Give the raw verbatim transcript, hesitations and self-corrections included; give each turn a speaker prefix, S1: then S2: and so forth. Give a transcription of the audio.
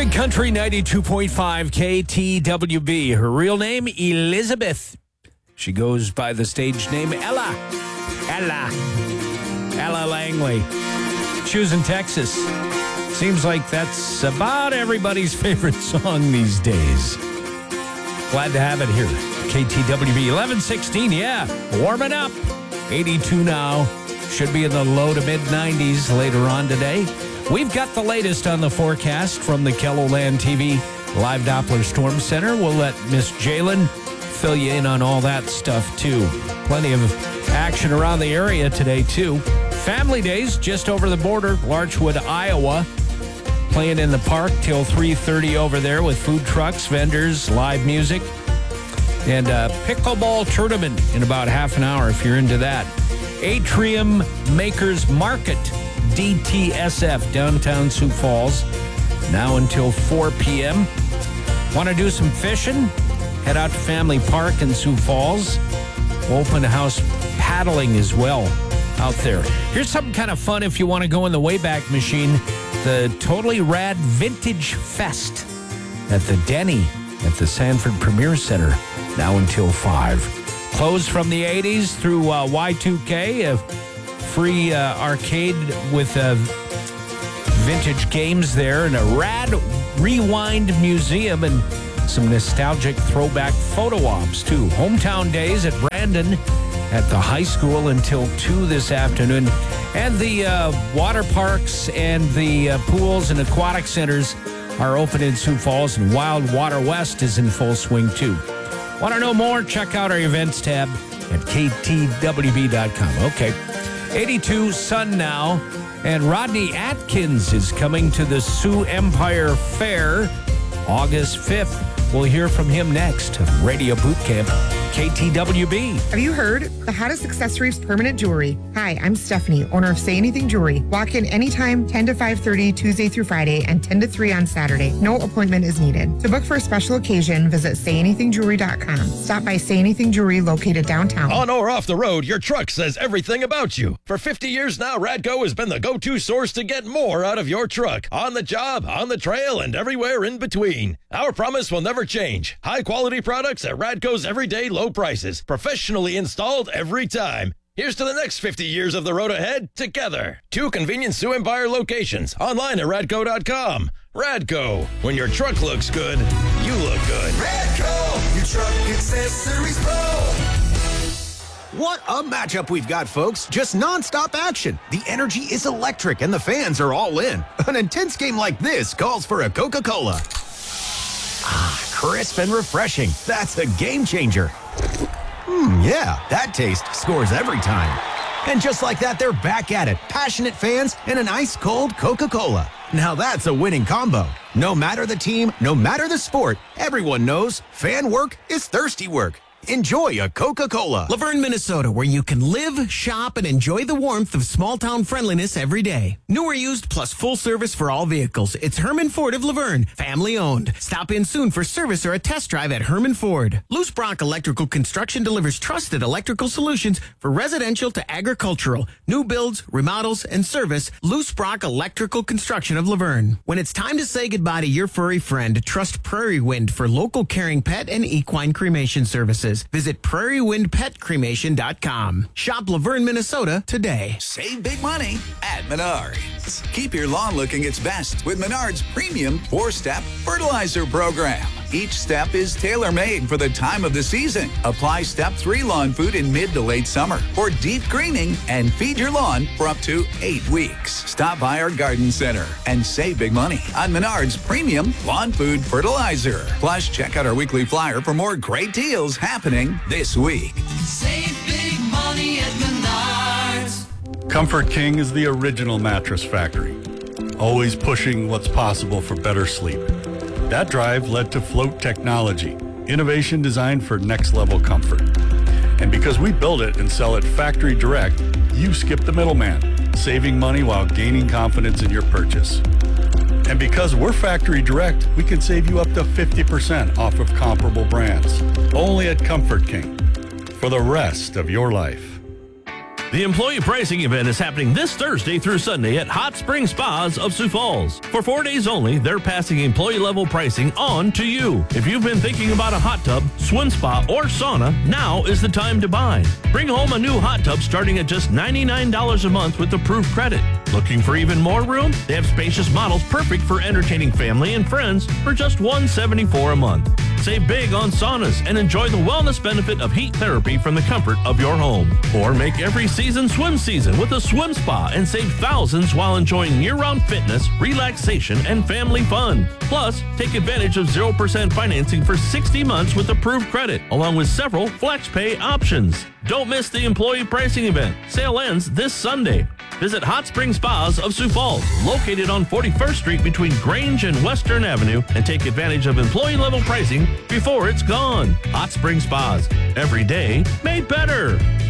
S1: Big Country ninety-two point five K T W B. Her real name, Elizabeth. She goes by the stage name Ella. Ella. Ella Langley. She was in Texas. Seems like that's about everybody's favorite song these days. Glad to have it here. K T W B eleven sixteen, yeah. Warming up. eighty-two now. Should be in the low to mid nineties later on today. We've got the latest on the forecast from the KELOLAND T V Live Doppler Storm Center. We'll let Miss Jalen fill you in on all that stuff, too. Plenty of action around the area today, too. Family Days just over the border, Larchwood, Iowa. Playing in the park till three thirty over there with food trucks, vendors, live music, and a pickleball tournament in about half an hour if you're into that. Atrium Makers Market, D T S F, downtown Sioux Falls, now until four p.m. Want to do some fishing? Head out to Family Park in Sioux Falls. Open house paddling as well out there. Here's something kind of fun if you want to go in the Wayback Machine. The Totally Rad Vintage Fest at the Denny at the Sanford Premier Center, now until five. Closed from the eighties through uh, Y two K, a free uh, arcade with uh, vintage games there, and a rad rewind museum and some nostalgic throwback photo ops, too. Hometown Days at Brandon at the high school until two this afternoon. And the uh, water parks and the uh, pools and aquatic centers are open in Sioux Falls, and Wild Water West is in full swing, too. Want to know more? Check out our events tab at K T W B dot com. Okay. eighty-two, sun now. And Rodney Atkins is coming to the Sioux Empire Fair August fifth. We'll hear from him next. Radio Boot Camp, K T W B.
S2: Have you heard? The hottest accessories, permanent jewelry. Hi, I'm Stephanie, owner of Say Anything Jewelry. Walk in anytime, ten to five thirty, Tuesday through Friday, and ten to three on Saturday. No appointment is needed. To book for a special occasion, visit say anything jewelry dot com. Stop by Say Anything Jewelry, located downtown.
S3: On or off the road, your truck says everything about you. For fifty years now, Radco has been the go-to source to get more out of your truck. On the job, on the trail, and everywhere in between. Our promise will never change. High-quality products at Radco's everyday low prices. Professionally installed every time. Here's to the next fifty years of the road ahead together. Two convenient Sioux Empire locations. Online at radco dot com. Radco. When your truck looks good, you look good.
S4: Radco. Your truck accessories pro.
S5: What a matchup we've got, folks. Just nonstop action. The energy is electric and the fans are all in. An intense game like this calls for a Coca-Cola. Ah, crisp and refreshing. That's a game changer. Hmm, yeah, that taste scores every time. And just like that, they're back at it. Passionate fans and an ice-cold Coca-Cola. Now that's a winning combo. No matter the team, no matter the sport, everyone knows fan work is thirsty work. Enjoy a Coca-Cola.
S6: Laverne, Minnesota, where you can live, shop, and enjoy the warmth of small-town friendliness every day. New or used, plus full service for all vehicles. It's Herman Ford of Laverne, family-owned. Stop in soon for service or a test drive at Herman Ford. Loose Brock Electrical Construction delivers trusted electrical solutions for residential to agricultural, new builds, remodels, and service. Loose Brock Electrical Construction of Laverne. When it's time to say goodbye to your furry friend, trust Prairie Wind for local caring pet and equine cremation services. Visit prairie wind pet cremation dot com. Shop Laverne, Minnesota today.
S4: Save big money at Menards. Keep your lawn looking its best with Menards Premium four-step Fertilizer Program. Each step is tailor-made for the time of the season. Apply Step three lawn food in mid to late summer for deep greening and feed your lawn for up to eight weeks. Stop by our garden center and save big money on Menards Premium Lawn Food Fertilizer. Plus, check out our weekly flyer for more great deals happening this week.
S7: Save big money at Menards.
S8: Comfort King is the original mattress factory, always pushing what's possible for better sleep. That drive led to Float Technology, innovation designed for next-level comfort. And because we build it and sell it factory direct, you skip the middleman, saving money while gaining confidence in your purchase. And because we're factory direct, we can save you up to fifty percent off of comparable brands. Only at Comfort King, for the rest of your life.
S9: The employee pricing event is happening this Thursday through Sunday at Hot Spring Spas of Sioux Falls. For four days only, they're passing employee-level pricing on to you. If you've been thinking about a hot tub, swim spa, or sauna, now is the time to buy. Bring home a new hot tub starting at just ninety-nine dollars a month with approved credit. Looking for even more room? They have spacious models perfect for entertaining family and friends for just one hundred seventy-four dollars a month. Save big on saunas and enjoy the wellness benefit of heat therapy from the comfort of your home. Or make every season swim season with a swim spa and save thousands while enjoying year-round fitness, relaxation, and family fun. Plus, take advantage of zero percent financing for sixty months with approved credit, along with several flex pay options. Don't miss the employee pricing event. Sale ends this Sunday. Visit Hot Spring Spas of Sioux Falls, located on forty-first Street between Grange and Western Avenue, and take advantage of employee-level pricing before it's gone. Hot Spring Spas. Every day made better.